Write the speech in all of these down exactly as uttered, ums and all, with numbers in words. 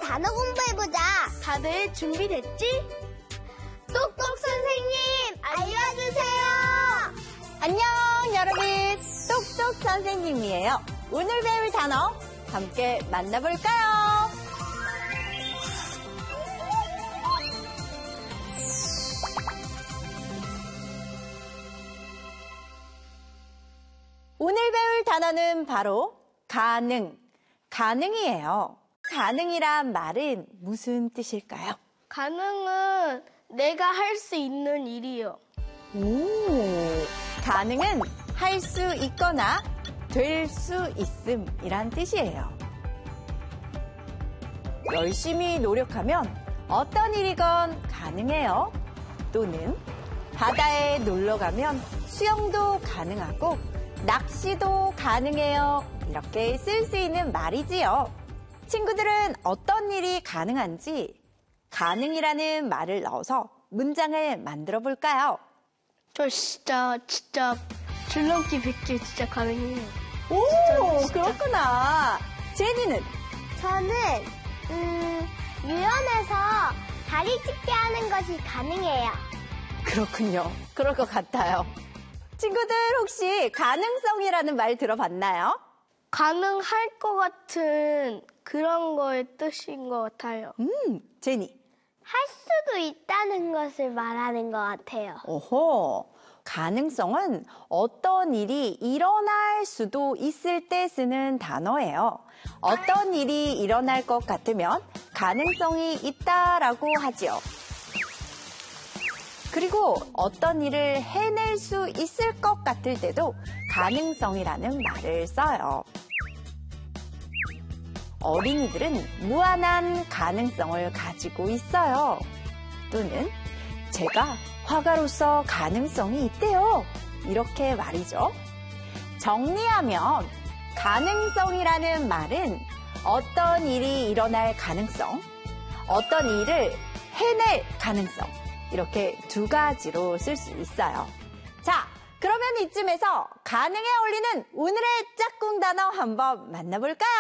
단어 공부해보자. 다들 준비됐지? 똑똑 선생님, 알려주세요. 안녕, 여러분. 똑똑 선생님이에요. 오늘 배울 단어 함께 만나볼까요? 오늘 배울 단어는 바로 가능, 가능이에요. 가능이란 말은 무슨 뜻일까요? 가능은 내가 할 수 있는 일이요. 오, 가능은 할 수 있거나 될 수 있음이란 뜻이에요. 열심히 노력하면 어떤 일이건 가능해요. 또는 바다에 놀러 가면 수영도 가능하고 낚시도 가능해요. 이렇게 쓸 수 있는 말이지요. 친구들은 어떤 일이 가능한지 가능이라는 말을 넣어서 문장을 만들어 볼까요? 저 진짜 진짜 줄넘기 백 개 진짜 가능해요. 오, 진짜, 진짜. 그렇구나. 제니는? 저는 음, 유연해서 다리 찢게 하는 것이 가능해요. 그렇군요. 그럴 것 같아요. 친구들 혹시 가능성이라는 말 들어봤나요? 가능할 것 같은 그런 거의 뜻인 것 같아요. 음, 제니. 할 수도 있다는 것을 말하는 것 같아요. 오호. 가능성은 어떤 일이 일어날 수도 있을 때 쓰는 단어예요. 어떤 일이 일어날 것 같으면 가능성이 있다라고 하지요. 그리고 어떤 일을 해낼 수 있을 것 같을 때도 가능성이라는 말을 써요. 어린이들은 무한한 가능성을 가지고 있어요. 또는 제가 화가로서 가능성이 있대요. 이렇게 말이죠. 정리하면 가능성이라는 말은 어떤 일이 일어날 가능성, 어떤 일을 해낼 가능성, 이렇게 두 가지로 쓸 수 있어요. 자, 그러면 이쯤에서 가능에 어울리는 오늘의 짝꿍 단어 한번 만나볼까요?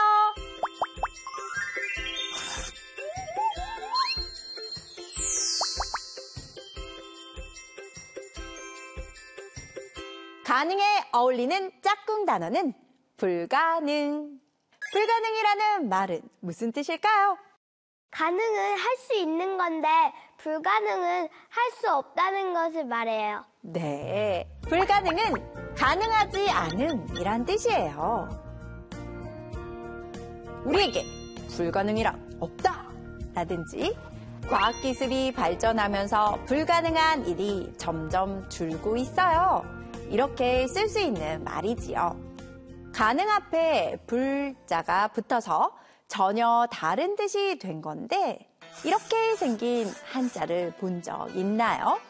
가능에 어울리는 짝꿍 단어는 불가능. 불가능이라는 말은 무슨 뜻일까요? 가능은 할 수 있는 건데 불가능은 할 수 없다는 것을 말해요. 네, 불가능은 가능하지 않음이란 뜻이에요. 우리에게 불가능이란 없다 라든지 과학기술이 발전하면서 불가능한 일이 점점 줄고 있어요. 이렇게 쓸 수 있는 말이지요. 가능 앞에 불자가 붙어서 전혀 다른 뜻이 된 건데 이렇게 생긴 한자를 본 적 있나요?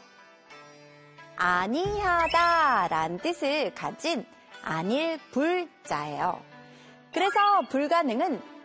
아니하다란 뜻을 가진 아닐 불자예요. 그래서 불가능은